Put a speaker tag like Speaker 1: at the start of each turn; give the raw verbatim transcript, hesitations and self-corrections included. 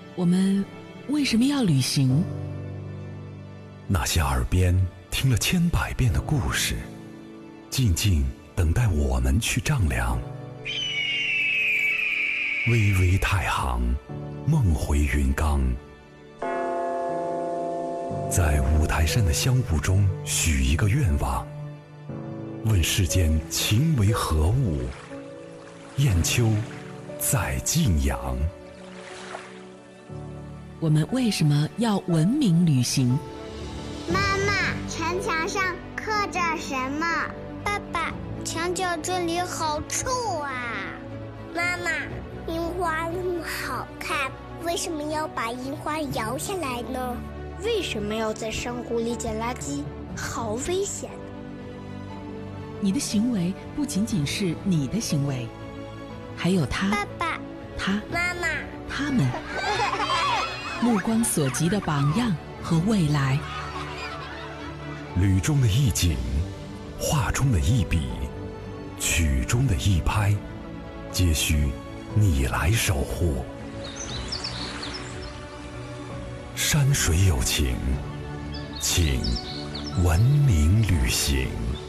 Speaker 1: 我们为什么要旅行？
Speaker 2: 那些耳边听了千百遍的故事，静静等待我们去丈量。巍巍太行，梦回云冈。在五台山的香雾中许一个愿望，问世间情为何物，雁丘在晋阳。
Speaker 1: 我们为什么要文明旅行？
Speaker 3: 妈妈，城墙上刻着什么？
Speaker 4: 爸爸，墙角这里好臭啊！
Speaker 3: 妈妈，樱花那么好看，为什么要把樱花摇下来呢？
Speaker 4: 为什么要在山谷里捡垃圾？好危险！
Speaker 1: 你的行为不仅仅是你的行为，还有他、
Speaker 4: 爸爸、
Speaker 1: 他、
Speaker 3: 妈妈、
Speaker 1: 他们目光所及的榜样和未来。
Speaker 2: 旅中的一景，画中的一笔，曲中的一拍，皆需你来守护。山水有情，请文明旅行。